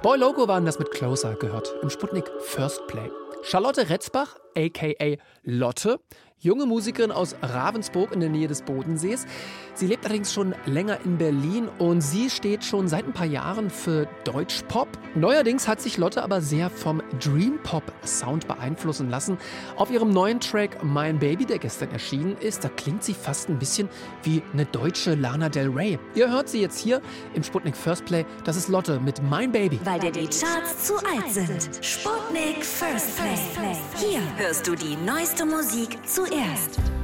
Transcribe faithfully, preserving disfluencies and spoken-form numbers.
Boy Loco waren das mit Closer, gehört im Sputnik First Play. Charlotte Retzbach, a k a. Lotte, junge Musikerin aus Ravensburg in der Nähe des Bodensees. Sie lebt allerdings schon länger in Berlin und sie steht schon seit ein paar Jahren für Deutschpop. Neuerdings hat sich Lotte aber sehr vom Dream-Pop-Sound beeinflussen lassen. Auf ihrem neuen Track Mein Baby, der gestern erschienen ist, da klingt sie fast ein bisschen wie eine deutsche Lana Del Rey. Ihr hört sie jetzt hier im Sputnik First Play. Das ist Lotte mit Mein Baby. Weil dir die Charts zu alt sind. Sputnik First Play. Hier hörst du die neueste Musik zuerst.